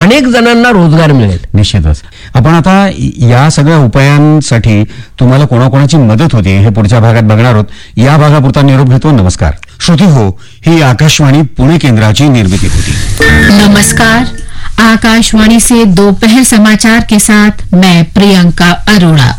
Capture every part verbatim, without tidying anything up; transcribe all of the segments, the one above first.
अनेक जणांना रोजगार मिळेल. निश्चितच. आपण आता या सगळ्या उपायांसाठी तुम्हाला कोणाकोणाची मदत होती हे पुढच्या भागात बघणार आहोत. या भागापुरता निरोप घेतो. नमस्कार. श्रोते हो, ही आकाशवाणी पुणे केंद्राची निर्मिती होती. नमस्कार. आकाशवाणी से दोपहर समाचार के साथ मैं प्रियंका अरोड़ा.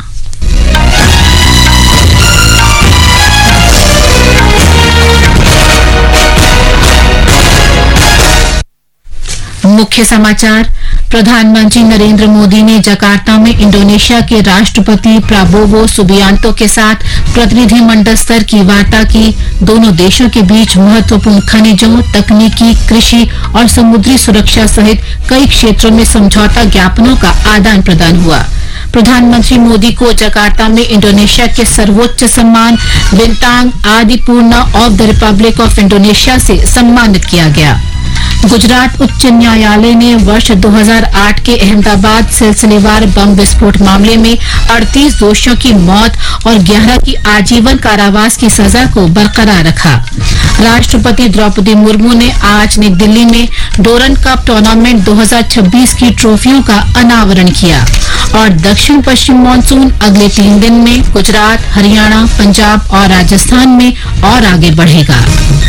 मुख्य समाचार. प्रधानमंत्री नरेंद्र मोदी ने जकार्ता में इंडोनेशिया के राष्ट्रपति प्राबोवो सुबियांतो के साथ प्रतिनिधिमंडल स्तर की वार्ता की. दोनों देशों के बीच महत्वपूर्ण खनिजों, तकनीकी, कृषि और समुद्री सुरक्षा सहित कई क्षेत्रों में समझौता ज्ञापनों का आदान प्रदान हुआ. प्रधानमंत्री मोदी को जकार्ता में इंडोनेशिया के सर्वोच्च सम्मान बिंतांग आदिपूर्णा of the Republic of Indonesia से सम्मानित किया गया. गुजरात उच्च न्यायालय ने वर्ष दो हज़ार आठ के अहमदाबाद सिलसिलेवार बम विस्फोट मामले में अड़तीस दोषियों की मौत और ग्यारह की आजीवन कारावास की सजा को बरकरार रखा. राष्ट्रपति द्रौपदी मुर्मू ने आज नई दिल्ली में डोरन कप टूर्नामेंट दो हज़ार छब्बीस की ट्रॉफियों का अनावरण किया. और दक्षिण पश्चिम मानसून अगले तीन दिन में गुजरात, हरियाणा, पंजाब और राजस्थान में और आगे बढ़ेगा.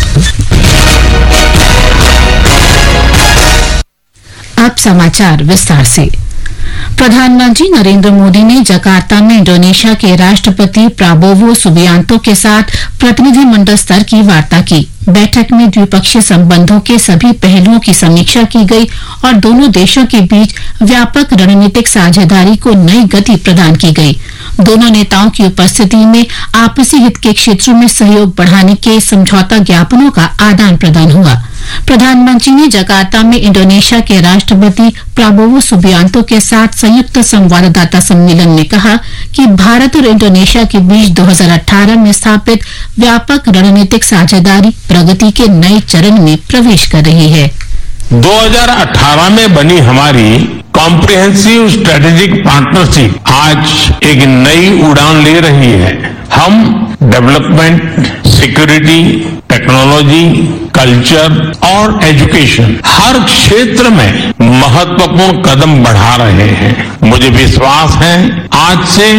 अब समाचार विस्तार से. प्रधानमंत्री नरेंद्र मोदी ने जकार्ता में इंडोनेशिया के राष्ट्रपति प्राबोवो सुबियांतो के साथ प्रतिनिधिमंडल स्तर की वार्ता की. बैठक में द्विपक्षीय संबंधों के सभी पहलुओं की समीक्षा की गई और दोनों देशों के बीच व्यापक रणनीतिक साझेदारी को नई गति प्रदान की गई. दोनों नेताओं की उपस्थिति में आपसी हित के क्षेत्रों में सहयोग बढ़ाने के समझौता ज्ञापनों का आदान प्रदान हुआ. प्रधानमंत्री ने जकार्ता में इंडोनेशिया के राष्ट्रपति प्राबोवो सुबियांतो के साथ संयुक्त संवाददाता सम्मेलन में कहा कि भारत और इंडोनेशिया के बीच दो हज़ार अठारह में स्थापित व्यापक रणनीतिक साझेदारी प्रगति के नए चरण में प्रवेश कर रही है. दो हज़ार अठारह में बनी हमारी कॉम्प्रिहेंसिव स्ट्रेटेजिक पार्टनरशिप आज एक नई उड़ान ले रही है. हम डेवलपमेंट, सिक्योरिटी, टेक्नोलॉजी, कल्चर और एजुकेशन हर क्षेत्र में महत्वपूर्ण कदम बढ़ा रहे हैं. मुझे विश्वास है आज से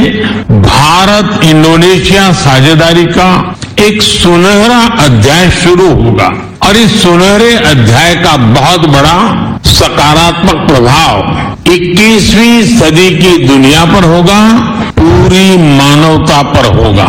भारत इंडोनेशिया साझेदारी का एक सुनहरा अध्याय शुरू होगा और इस सुनहरे अध्याय का बहुत बड़ा सकारात्मक प्रभाव इक्कीसवीं सदी की दुनिया पर होगा, पूरी मानवता पर होगा.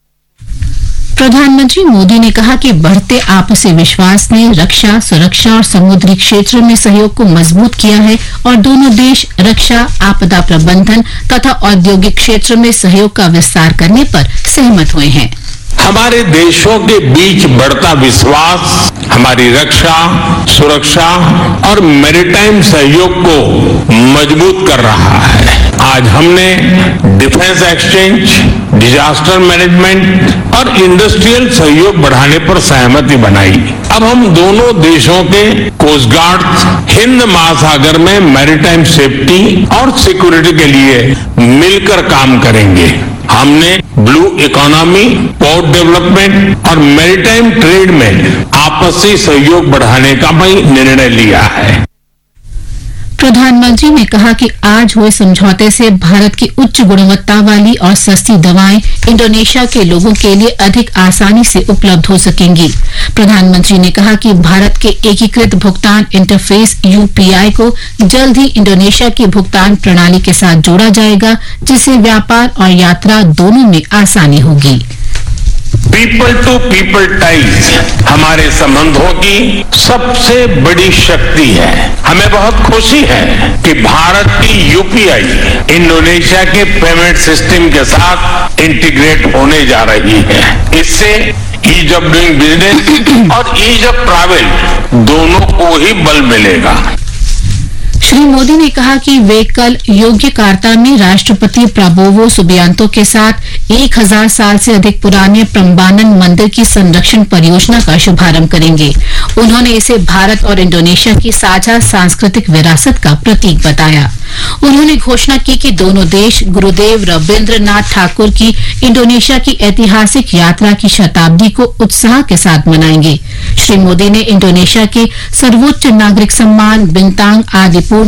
प्रधानमंत्री मोदी ने कहा कि बढ़ते आपसी विश्वास ने रक्षा, सुरक्षा और समुद्री क्षेत्र में सहयोग को मजबूत किया है और दोनों देश रक्षा, आपदा प्रबंधन तथा औद्योगिक क्षेत्र में सहयोग का विस्तार करने पर सहमत हुए हैं. हमारे देशों के बीच बढ़ता विश्वास हमारी रक्षा, सुरक्षा और मैरीटाइम सहयोग को मजबूत कर रहा है. आज हमने डिफेंस एक्सचेंज, डिजास्टर मैनेजमेंट और इंडस्ट्रियल सहयोग बढ़ाने पर सहमति बनाई. अब हम दोनों देशों के कोस्ट गार्ड हिंद महासागर में मैरीटाइम सेफ्टी और सिक्योरिटी के लिए मिलकर काम करेंगे. हमने ब्लू इकोनॉमी, पोर्ट डेवलपमेंट और मैरीटाइम ट्रेड में आपसी सहयोग बढ़ाने का भी निर्णय लिया है. प्रधानमंत्री ने कहा कि आज हुए समझौते से भारत की उच्च गुणवत्ता वाली और सस्ती दवाएं इंडोनेशिया के लोगों के लिए अधिक आसानी से उपलब्ध हो सकेंगी. प्रधानमंत्री ने कहा कि भारत के एकीकृत भुगतान इंटरफेस यूपीआई को जल्द ही इंडोनेशिया की भुगतान प्रणाली के साथ जोड़ा जाएगा, जिससे व्यापार और यात्रा दोनों में आसानी होगी. पीपल टू पीपल टाइज हमारे संबंधों की सबसे बड़ी शक्ति है. हमें बहुत खुशी है कि भारत की यूपीआई इंडोनेशिया के पेमेंट सिस्टम के साथ इंटीग्रेट होने जा रही है. इससे ईज ऑफ डूइंग बिजनेस और ईज ऑफ ट्रैवल दोनों को ही बल मिलेगा. श्री मोदी ने कहा कि वे कल योग्यकार्ता में राष्ट्रपति प्राबोवो सुबियांतो के साथ एक हजार साल से अधिक पुराने प्रम्बानन मंदिर की संरक्षण परियोजना का शुभारंभ करेंगे. उन्होंने इसे भारत और इंडोनेशिया की साझा सांस्कृतिक विरासत का प्रतीक बताया. उन्होंने घोषणा की कि दोनों देश गुरुदेव रविन्द्रनाथ ठाकुर की इंडोनेशिया की ऐतिहासिक यात्रा की शताब्दी को उत्साह के साथ मनाएंगे. श्री मोदी ने इंडोनेशिया के सर्वोच्च नागरिक सम्मान बिंतांग आदिपूर्णा